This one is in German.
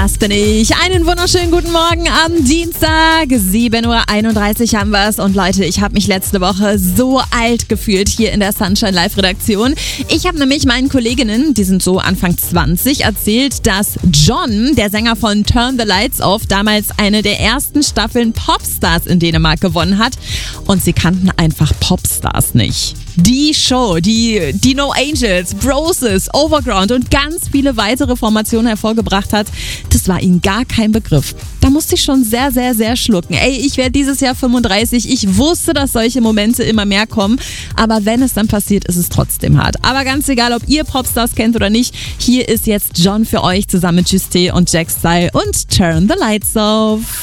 Das bin ich. Einen wunderschönen guten Morgen am Dienstag. 7.31 Uhr haben wir es. Und Leute, ich habe mich letzte Woche so alt gefühlt hier in der Sunshine Live Redaktion. Ich habe nämlich meinen Kolleginnen, die sind so Anfang 20, erzählt, dass John, der Sänger von Turn the Lights Off, damals eine der ersten Staffeln Popstars in Dänemark gewonnen hat. Und sie kannten einfach Popstars nicht. Die Show, die No Angels, Broses, Overground und ganz viele weitere Formationen hervorgebracht hat, das war ihnen gar kein Begriff. Da musste ich schon sehr, sehr, sehr schlucken. Ich werde dieses Jahr 35. Ich wusste, dass solche Momente immer mehr kommen. Aber wenn es dann passiert, ist es trotzdem hart. Aber ganz egal, ob ihr Popstars kennt oder nicht, hier ist jetzt John für euch zusammen mit Juste und Jack Style und Turn the Lights Off.